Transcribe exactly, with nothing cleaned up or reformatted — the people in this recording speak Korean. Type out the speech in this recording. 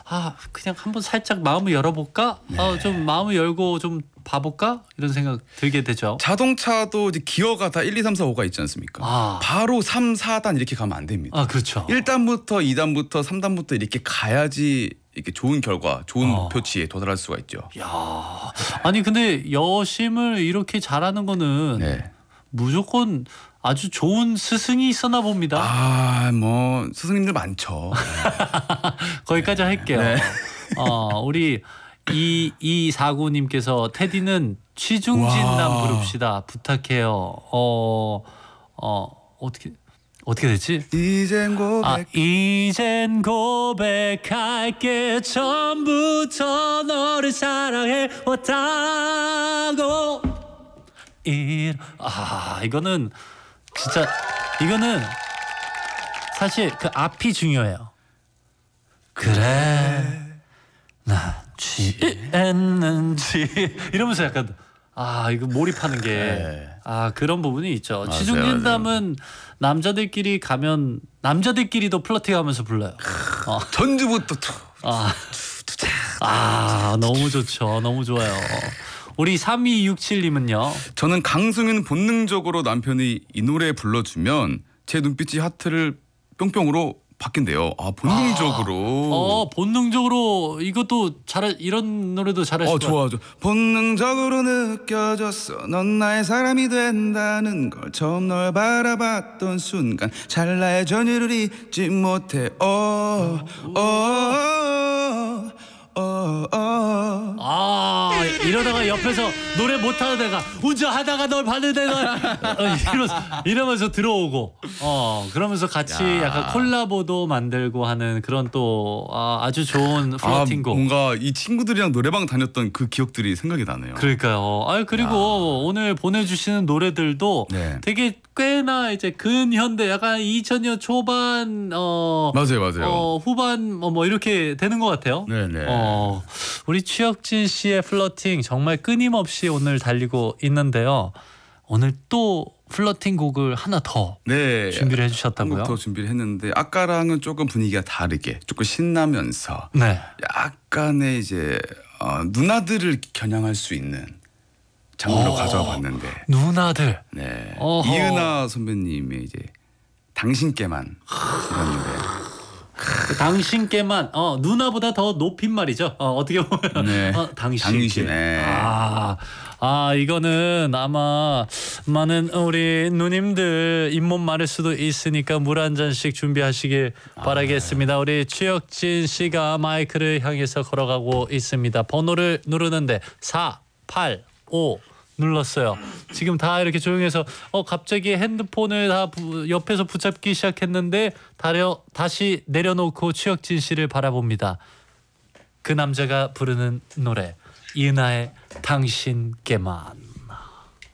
아 그냥 한번 살짝 마음을 열어볼까? 네. 어, 좀 마음을 열고 좀 봐볼까? 이런 생각 들게 되죠. 자동차도 이제 기어가 다 일, 이, 삼, 사, 오가 있지 않습니까? 아. 바로 삼, 사 단 이렇게 가면 안 됩니다. 아 그렇죠. 일 단부터 이 단부터 삼 단부터 이렇게 가야지 이렇게 좋은 결과, 좋은 어. 목표치에 도달할 수가 있죠. 야 아니 근데 여심을 이렇게 잘하는 거는 네. 무조건 아주 좋은 스승이 있었나 봅니다. 아, 뭐 스승님들 많죠. 거기까지 할게요. 네. 어, 우리 이이사구님께서 테디는 취중진남 와. 부릅시다. 부탁해요. 어, 어 어떻게 어떻게 됐지? 이젠 고백. 아 이젠 고백할게 처음부터 너를 사랑해 왔다고. 이 아 이거는 진짜 이거는 사실 그 앞이 중요해요. 그래 난 취했는지 이러면서 약간 아 이거 몰입하는 게 아 그런 부분이 있죠. 맞아요, 취중진담은 남자들끼리 가면 남자들끼리도 플러팅하면서 불러요. 어. 전주부터 투. 아, 아 너무 좋죠. 너무 좋아요. 우리 삼이육칠님은요. 저는 강승윤 본능적으로 남편이 이 노래 불러주면 제 눈빛이 하트를 뿅뿅으로 바뀐대요. 아 본능적으로. 어 본능적으로 이것도 잘 이런 노래도 잘하실 어 것 같아요. 좋아 좋아. 본능적으로 느껴졌어. 넌 나의 사람이 된다는 걸 처음 널 바라봤던 순간 찰나의 전율을 잊지 못해. 어, 어, 어, 어, 어. 아 이러다가 옆에서 노래 못하는 애가 운전하다가 널 봤는 애가 어, 이러면서, 이러면서 들어오고 어 그러면서 같이 야. 약간 콜라보도 만들고 하는 그런 또 아, 아주 좋은 아, 플러팅곡. 뭔가 이 친구들이랑 노래방 다녔던 그 기억들이 생각이 나네요. 그러니까요. 아 그리고 오늘 보내주시는 노래들도 네. 되게 꽤나 이제 근현대 약간 이천 년 초반 어 맞아요, 맞아요. 어, 후반 뭐, 뭐 이렇게 되는 것 같아요. 네네. 어, 우리 취혁진 씨의 플러팅 정말 끊임없이 오늘 달리고 있는데요. 오늘 또 플러팅 곡을 하나 더 네. 준비를 해주셨다고요? 한곡 더 준비를 했는데 아까랑은 조금 분위기가 다르게 조금 신나면서 네. 약간의 이제 어, 누나들을 겨냥할 수 있는 장르로 어. 가져와 봤는데 누나들. 네. 어허. 이은하 선배님의 이제 당신께만 이런 노래. 그 당신께만 어 누나보다 더 높인 말이죠. 어, 어떻게 보면 네. 어, 당신께. 당신에. 아, 아 이거는 아마 많은 우리 누님들 잇몸 마를 수도 있으니까 물 한 잔씩 준비하시길 바라겠습니다. 우리 취혁진 씨가 마이크를 향해서 걸어가고 있습니다. 번호를 누르는데 사, 팔, 오 눌렀어요. 지금 다 이렇게 조용해서 어 갑자기 핸드폰을 다 부, 옆에서 붙잡기 시작했는데 다려, 다시 내려놓고 취혁진 씨를 바라봅니다. 그 남자가 부르는 노래 이은하의 당신께만.